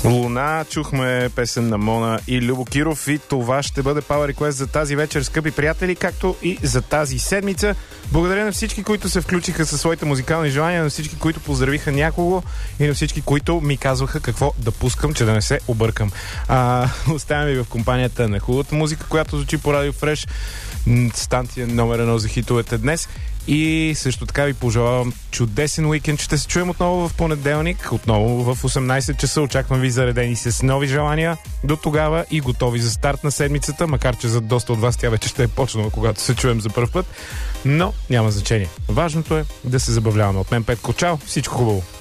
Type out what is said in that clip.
Луна, чухме песен на Мона и Любо Киров и това ще бъде Power Request за тази вечер, скъпи приятели, както и за тази седмица. Благодаря на всички, които се включиха със своите музикални желания, на всички, които поздравиха някого и на всички, които ми казваха какво да пускам, че да не се объркам. Оставям ви в компанията на хубавата музика, която звучи по Радио Фреш, станция номер 1 за хитовете днес. И също така ви пожелавам чудесен уикенд. Ще се чуем отново в понеделник, отново в 18 часа. Очаквам ви заредени с нови желания до тогава и готови за старт на седмицата, макар че за доста от вас тя вече ще е почнала, когато се чуем за първ път. Но няма значение. Важното е да се забавляваме. От мен Петко, чао, всичко хубаво!